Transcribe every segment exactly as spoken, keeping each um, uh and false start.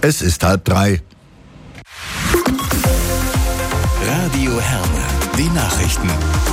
Es ist halb drei. Radio Herne, die Nachrichten.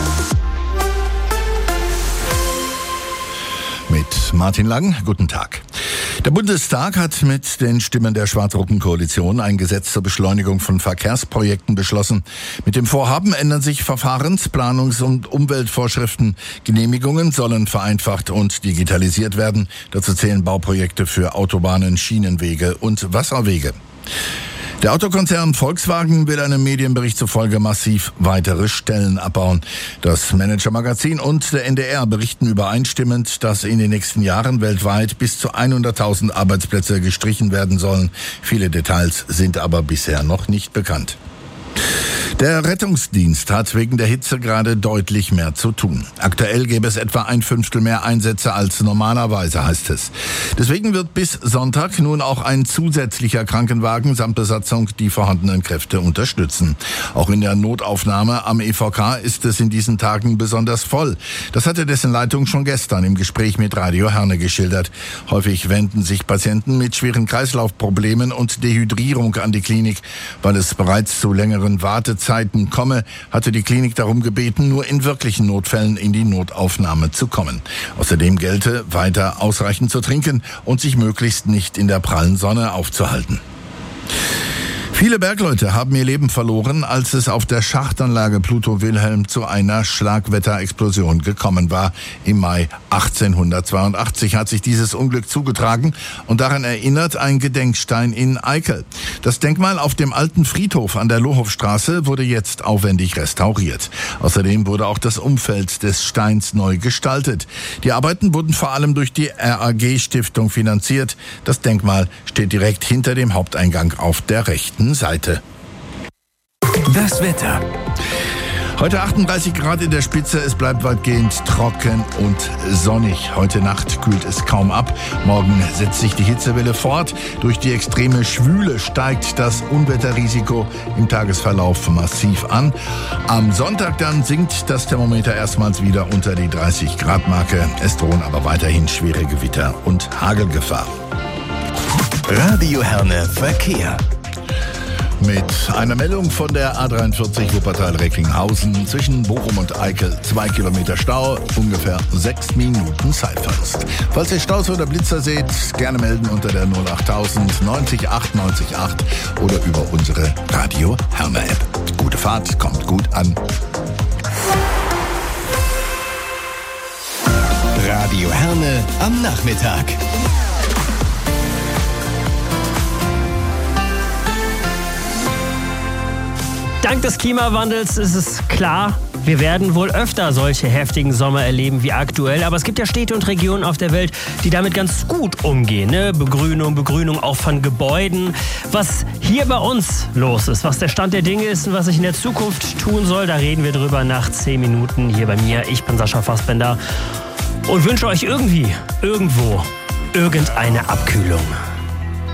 Mit Martin Lang, guten Tag. Der Bundestag hat mit den Stimmen der schwarz-roten Koalition ein Gesetz zur Beschleunigung von Verkehrsprojekten beschlossen. Mit dem Vorhaben ändern sich Verfahrens-, Planungs- und Umweltvorschriften. Genehmigungen sollen vereinfacht und digitalisiert werden. Dazu zählen Bauprojekte für Autobahnen, Schienenwege und Wasserwege. Der Autokonzern Volkswagen will einem Medienbericht zufolge massiv weitere Stellen abbauen. Das Manager-Magazin und der N D R berichten übereinstimmend, dass in den nächsten Jahren weltweit bis zu hunderttausend Arbeitsplätze gestrichen werden sollen. Viele Details sind aber bisher noch nicht bekannt. Der Rettungsdienst hat wegen der Hitze gerade deutlich mehr zu tun. Aktuell gäbe es etwa ein Fünftel mehr Einsätze als normalerweise, heißt es. Deswegen wird bis Sonntag nun auch ein zusätzlicher Krankenwagen samt Besatzung die vorhandenen Kräfte unterstützen. Auch in der Notaufnahme am E V K ist es in diesen Tagen besonders voll. Das hatte dessen Leitung schon gestern im Gespräch mit Radio Herne geschildert. Häufig wenden sich Patienten mit schweren Kreislaufproblemen und Dehydrierung an die Klinik. Weil es bereits zu längeren Wartezeiten komme, hatte die Klinik darum gebeten, nur in wirklichen Notfällen in die Notaufnahme zu kommen. Außerdem gelte, weiter ausreichend zu trinken und sich möglichst nicht in der prallen Sonne aufzuhalten. Viele Bergleute haben ihr Leben verloren, als es auf der Schachtanlage Pluto Wilhelm zu einer Schlagwetterexplosion gekommen war. Im Mai achtzehnhundertzweiundachtzig hat sich dieses Unglück zugetragen und daran erinnert ein Gedenkstein in Eickel. Das Denkmal auf dem alten Friedhof an der Lohofstraße wurde jetzt aufwendig restauriert. Außerdem wurde auch das Umfeld des Steins neu gestaltet. Die Arbeiten wurden vor allem durch die R A G-Stiftung finanziert. Das Denkmal steht direkt hinter dem Haupteingang auf der rechten Seite. Das Wetter. Heute achtunddreißig Grad in der Spitze, es bleibt weitgehend trocken und sonnig. Heute Nacht kühlt es kaum ab. Morgen setzt sich die Hitzewelle fort. Durch die extreme Schwüle steigt das Unwetterrisiko im Tagesverlauf massiv an. Am Sonntag dann sinkt das Thermometer erstmals wieder unter die dreißig Grad Marke. Es drohen aber weiterhin schwere Gewitter und Hagelgefahr. Radio Herne Verkehr. Mit einer Meldung von der A dreiundvierzig Wuppertal-Recklinghausen zwischen Bochum und Eickel. Zwei Kilometer Stau, ungefähr sechs Minuten Zeitverlust. Falls ihr Staus oder Blitzer seht, gerne melden unter der null achttausend neunzig acht neunzig acht oder über unsere Radio Herne App. Gute Fahrt, kommt gut an. Radio Herne am Nachmittag. Dank des Klimawandels ist es klar, wir werden wohl öfter solche heftigen Sommer erleben wie aktuell. Aber es gibt ja Städte und Regionen auf der Welt, die damit ganz gut umgehen. Ne? Begrünung, Begrünung auch von Gebäuden. Was hier bei uns los ist, was der Stand der Dinge ist und was sich in der Zukunft tun soll, da reden wir drüber nach zehn Minuten hier bei mir. Ich bin Sascha Fassbender und wünsche euch irgendwie, irgendwo, irgendeine Abkühlung.